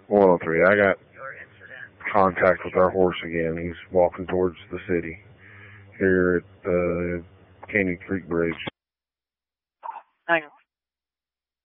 103. I got contact with our horse again. He's walking towards the city here at the Canyon Creek Bridge. Hang on.